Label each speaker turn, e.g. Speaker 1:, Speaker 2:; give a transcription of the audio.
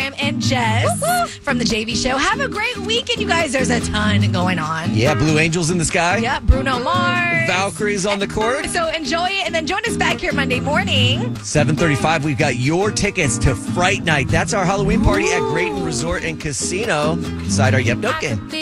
Speaker 1: Sam and Jess from the JV Show. Have a great weekend, you guys. There's a ton going on.
Speaker 2: Yeah, Blue Angels in the sky.
Speaker 1: Yep, Bruno Mars.
Speaker 2: Valkyrie's on the court.
Speaker 1: So enjoy it, and then join us back here Monday morning.
Speaker 2: 7:35, we've got your tickets to Fright Night. That's our Halloween party at Grayton Resort and Casino inside our Yep Note game.